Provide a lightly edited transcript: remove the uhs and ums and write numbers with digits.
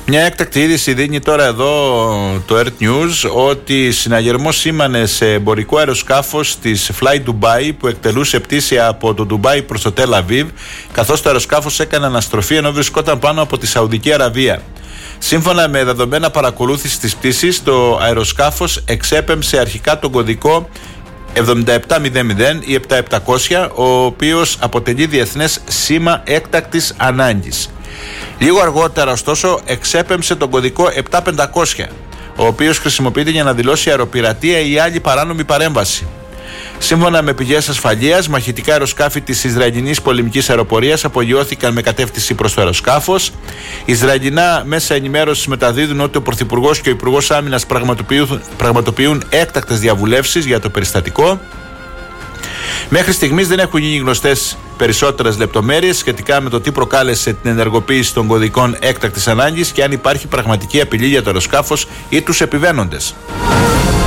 Μια έκτακτη είδηση δίνει τώρα εδώ το Earth News ότι συναγερμός σήμανε σε εμπορικό αεροσκάφος της Fly Dubai που εκτελούσε πτήση από το Ντουμπάι προς το Τελ Αβίβ, καθώς το αεροσκάφος έκανε αναστροφή ενώ βρισκόταν πάνω από τη Σαουδική Αραβία. Σύμφωνα με δεδομένα παρακολούθησης της πτήσης, το αεροσκάφος εξέπεμψε αρχικά τον κωδικό 7700 ή 7700, ο οποίος αποτελεί διεθνές σήμα έκτακτης ανάγκης. Λίγο αργότερα, ωστόσο, εξέπεμψε τον κωδικό 7500, ο οποίος χρησιμοποιείται για να δηλώσει αεροπειρατεία ή άλλη παράνομη παρέμβαση. Σύμφωνα με πηγές ασφαλείας, μαχητικά αεροσκάφη της Ισραηλινής πολεμικής αεροπορίας απογειώθηκαν με κατεύθυνση προς το αεροσκάφος. Ισραηλινά μέσα ενημέρωσης μεταδίδουν ότι ο Πρωθυπουργός και ο Υπουργός Άμυνας πραγματοποιούν έκτακτες διαβουλεύσεις για το περιστατικό. Μέχρι στιγμής δεν έχουν γίνει γνωστές περισσότερες λεπτομέρειες σχετικά με το τι προκάλεσε την ενεργοποίηση των κωδικών έκτακτης ανάγκης και αν υπάρχει πραγματική απειλή για το αεροσκάφος ή τους επιβαίνοντες.